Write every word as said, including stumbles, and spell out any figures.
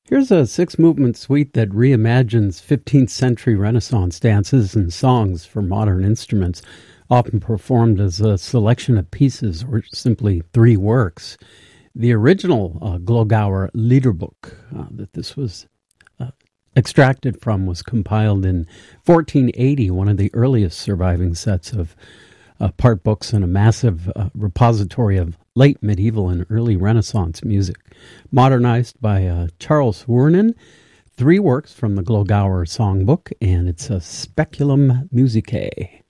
Here's a six-movement suite that reimagines fifteenth century Renaissance dances and songs for modern instruments, often performed as a selection of pieces or simply three works. The original uh, Glogauer Liederbuch uh, that this was uh, extracted from was compiled in fourteen eighty, one of the earliest surviving sets of uh, part books and a massive uh, repository of late medieval and early Renaissance music. Modernized by uh, Charles Wuorinen, three works from the Glogauer songbook, and it's a Speculum Musicae.